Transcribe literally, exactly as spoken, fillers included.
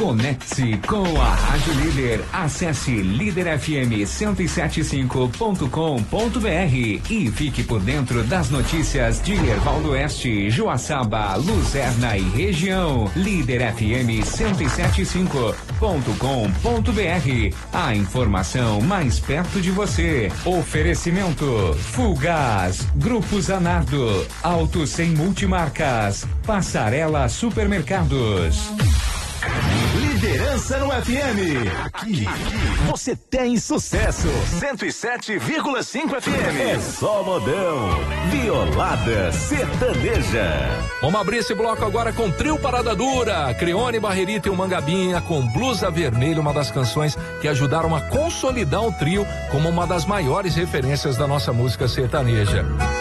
Conecte-se com a Rádio Líder. Acesse líder f m cento e setenta e cinco ponto com ponto b r e fique por dentro das notícias de Erval do Oeste, Joaçaba, Luzerna e região. líder f m cento e setenta e cinco ponto com ponto b r. A informação mais perto de você. Oferecimento Fulgaz, Grupo Zanardo, Auto Sem Multimarcas, Passarela Supermercados. Liderança no F M. Aqui, aqui você tem sucesso. cento e sete vírgula cinco F M. É só modão. Violada sertaneja. Vamos abrir esse bloco agora com Trio Parada Dura, Creone, Barrerita e o Mangabinha com Blusa Vermelha, uma das canções que ajudaram a consolidar o trio como uma das maiores referências da nossa música sertaneja.